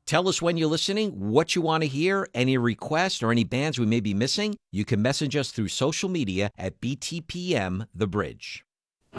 Tell us when you're listening, what you want to hear, any requests, or any bands we may be missing. You can message us through social media at BTPM The Bridge.